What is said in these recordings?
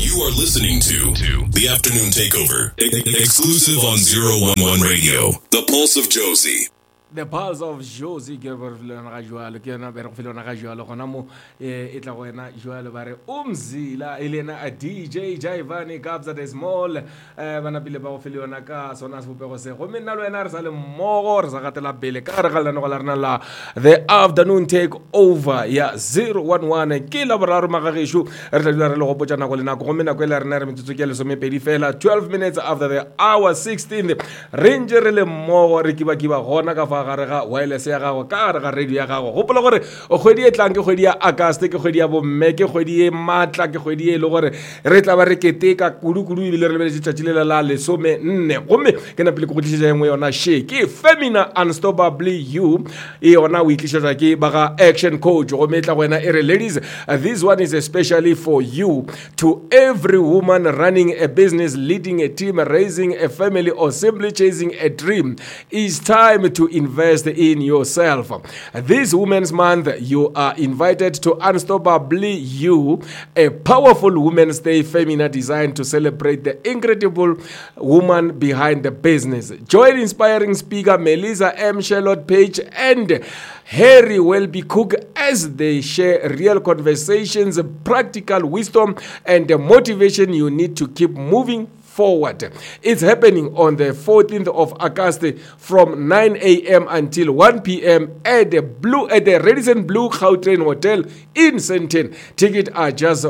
You are listening to The Afternoon Takeover, exclusive on 011 Radio. The Pulse of Josie. The Pulse of Josie ke re filona ga jwalo ke na bere filona ga jwalo gona mo e tla go ena jwalo ba re umzila elena a DJ Jaivani Kabza the Small bana pile ba go filona ka sona se bopego se go menna lo ena re sa le mmogo re sa gatela pele ka re ga lana go la rena la The Afternoon Takeover ya 011 ke la boraro magagesho re tla dula re le go botsa nako le nako go menna go le rena re metsotso ke le somepedi fela 12 minutes after the hour 16 re nje re le mmogo re kiba gona ka gare ga wireless ya gago ka gare ga radio ya gago gopola gore kgwedi e tlang ke kgwedi ya August ke kgwedi ya bomme ke kgwedi e matla ke kgwedi e le gore re tla ba re keteka kudu e bile re lebeletse tšatši le la lesome nne gomme ke na pele ke go tlišetša engwe yona she ke Femina Unstoppably You e yona o itlišetša ke ba ga Action Coach gomme e tla go ena e re ladies, this one is especially for you, to every woman running a business, leading a team, raising a family, or simply chasing a dream. It's time to invest in yourself. This Women's Month, you are invited to Unstoppably You, a powerful Women's Day Femina designed to celebrate the incredible woman behind the business. Join inspiring speaker Melissa M. Charlotte Page and Harry Welby Cook as they share real conversations, practical wisdom, and the motivation you need to keep moving forward. It's happening on the 14th of August from 9 a.m. until 1 p.m. at the Radisson Blue Gautrain Hotel in Sandton. Tickets are just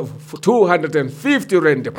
250 rand.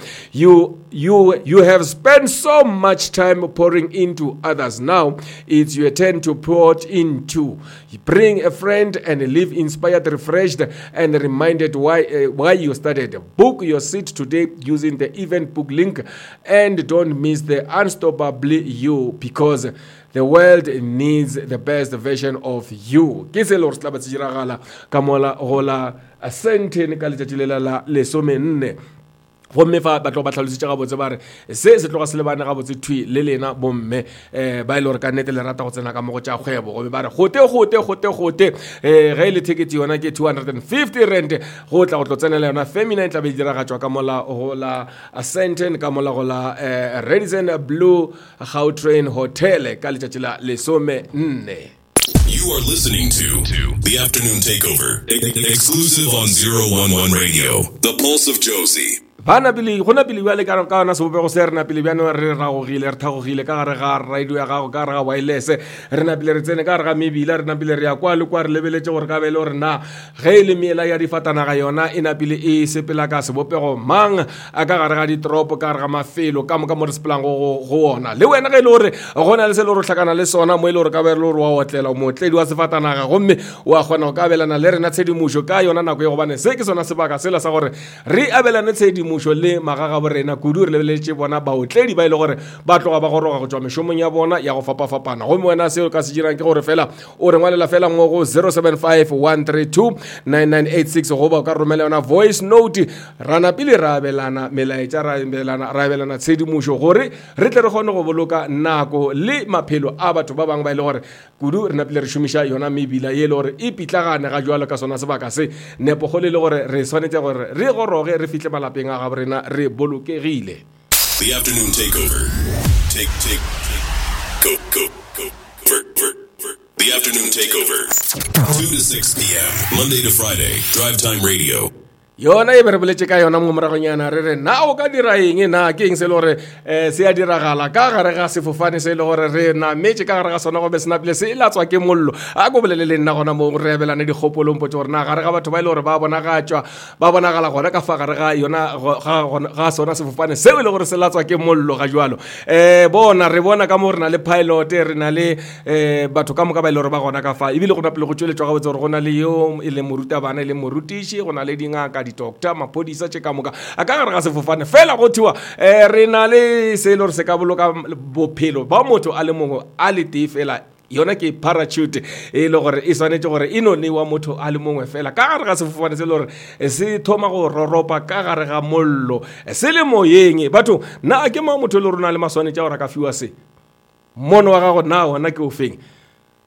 You have spent so much time pouring into others. Now it's your turn to pour into. Bring a friend and leave inspired, refreshed, and reminded why you started. Book your seat today using the event book link. And don't miss the Unstoppably You, because the world needs the best version of you. Ke se lo re tla ba tsiragala ka mola gola Sandton ka letšatši la lesome nne gomme fa ba tlo ba tlhalositse ga botse ba re se tloga se le bana ga botse thwi le lena bomme ba ile gore ka nnete le rata go tsena ka mogo tša kgwebo gobe ba re gote ge ile ticket yona ke 250 rand go tla go tlo tsenela yona Femina e tla be diragatswa ka mola go la Sandton ka mola go la Radisson Blue Gautrain Hotel ka letšatši la lesome nne. You are listening to The Afternoon Takeover, exclusive on 011 Radio. The Pulse of Josie. Bana bili gona bili wale ka na so be go serna bili bana re ragogile re thagogile ka gare ga radio ya gago ka ga wireless re na bile re tsene ka ga mebila re na bile re ya kwa le kwa re lebeletse gore ka bele gore na ge ile miela ya difatana ga yona ina bile e sepela ka sebopego mang a ka gare ga ditropo ka ga mafelo ka mo mo diseplang go ona le wena ge ile gore gona le se le ro tlhakana le sona mo ile gore ka bele gore wa otlela motledi wa sefatana ga gomme wa gona ka belana le rena tshedimušo ka yona nako e go bane se ke sona sebaka sela sa gore re abelane tshedimušo le magaga borena kudu re lebeletse bona ba otledi ba ile gore ba tloga ba goroga go tswa mešomong ya bona ya go fapafapana go wena se o ka se dirang ke gore fela o re ngwalela fela mo go 0751329986 go ba ka romela yona voice note rana pele ra abelana melaetša ra abelana tshedimušo gore re tle re kgone go boloka nako le maphelo a batho ba bangwe ba ile gore kudu re na pele re šomiša yona mebila ye le gore e pitlagane ga jwalo ka sona sebaka se nepo go le gore re swanetse gore re goroge re fihle malapeng a gaborena re bolokegile. The Afternoon Takeover. Go. The Afternoon Takeover. 2 to 6 p.m. Monday to Friday. Drive Time Radio. yona e berebeletse ka yona mo moragonyana re re na o ka dira eng na ke eng se le gore se ya diragala ka gare ga sefofane se le gore re na metse ka gare ga sona go be snapile se latswa ke mollo a go bolele le nna gona mo re belana dikgopolong potse gore na gare ga batho ba ile gore ba bonagala gona ka fa gare ga yona ga sona sefofane se ile gore se latswa ke mollo ga jwalo bona re bona ka mo re na le pilot re na le batho ka mo ka ba ile gore ba gona ka fa ebile go na pele go tšweletswa ga botse gore go na le yo e le morutabana le morutiši go na le dingaka doctor mapodisa tše ka moka a ka gare ga sefofane fela go thiwa re na le se le gore se ka boloka bophelo ba motho a le mongwe a le tee fela yona ke parachute e le gore e swanetse gore e no newa motho a le mongwe fela ka gare ga sefofane se le gore se thoma go roropa ka gare ga mollo se le moyeng batho na a ke motho le rona le maswanetse gore ka fiwa se mono wa gago na ona ke o feng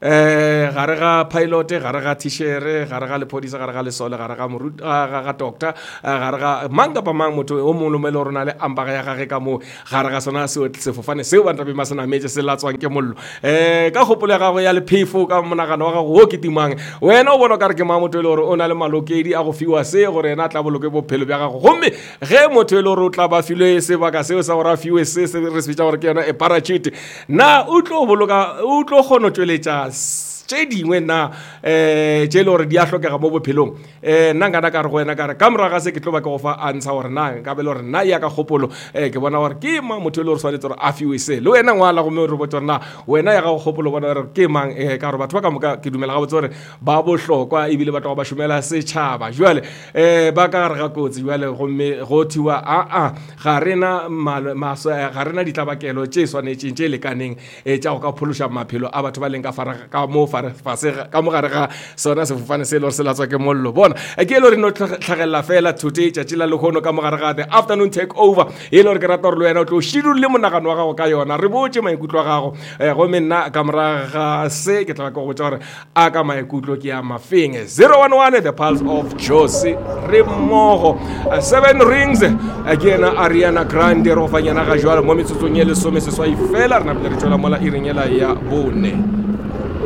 gare ga pilot gare ga tishere gare ga lepodisa gare ga lesole gare ga ga doctor gare ga mang kapa mang motho o mongwe le mongwe le rona le ampaga ya gage ka mo gare ga sona sefofane seo ba ntabe masena metse se latswang ke mollo ka kgopolo ya gago ya lephefo ka monagano wa gago o ke timang wena o bona ka re ke mang motho le gore o na le malokedi a go fiwa se gore ena tla boloke bophelo bja gago gomme ge motho le gore o tla ba filwe sebaka seo sa gore a fiwe se re se bitsa gore ke yona e parachute na o tlo kgona tsweletša tše dingwe na tše le gore di a hlokega mo bophelong nna nkana ka re go wena ka re ka moraga se ke tlo ba ke go fa answer gore na nka be le gore nna ya ka kgopolo ke bona gore ke mang motho le gore tshwanetse gore a fiwe se le wena ngwala gomme re botse gore na wena ya ga kgopolo bona gore ke mang ka gore batho ba ka moka ke dumela ga botse gore ba bohlokwa ebile batho ba šomela setšhaba jwale ba ka gare ga kotsi jwale gomme go thiwa ga rena ditlabakelo tše swanetšeng tše lekaneng tša go ka phološa maphelo a batho ba leng ka mo gare ga sona sefofane se le gore se latswa ke mollo bona ke le gore no tlhagelela fela today tšatši la lekgono ka mo gare ga the afternoon take over e le gore ke rata gore le wena o tlo šidulle monagano wa gago ka yona re botse maikutlo a gago gomme nna ka moraga ga se ke tla ba ke go botsa gore a ka maikutlo ke ya mafeng 011 the pulse of Josi re mmogo 7 rings again Ariana Grande re go fanyana ga jwale mo metsotsong ye lesome seswai fela re na pele re tšwela mola iring ela ya bone